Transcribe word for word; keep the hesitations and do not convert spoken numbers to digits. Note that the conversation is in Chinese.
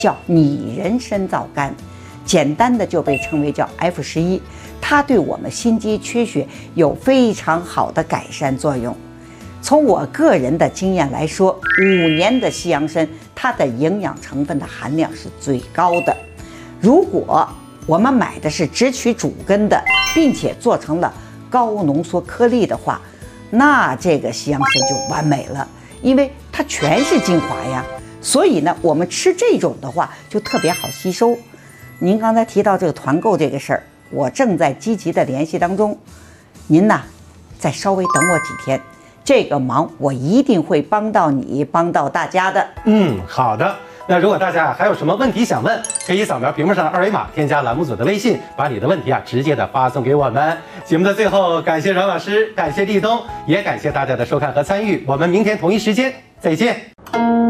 叫拟人深皂苷，简单的就被称为叫 F 十一，它对我们心肌缺血有非常好的改善作用。从我个人的经验来说，五年的西洋参，它的营养成分的含量是最高的。如果我们买的是只取主根的，并且做成了高浓缩颗粒的话，那这个西洋参就完美了，因为它全是精华呀。所以呢，我们吃这种的话就特别好吸收。您刚才提到这个团购这个事儿，我正在积极的联系当中，您呐，再稍微等我几天，这个忙我一定会帮到你，帮到大家的。 嗯，好的。那如果大家还有什么问题想问，可以扫描屏幕上的二维码，添加栏目组的微信，把你的问题啊直接的发送给我们。节目的最后，感谢阮老师，感谢立冬，也感谢大家的收看和参与。我们明天同一时间再见。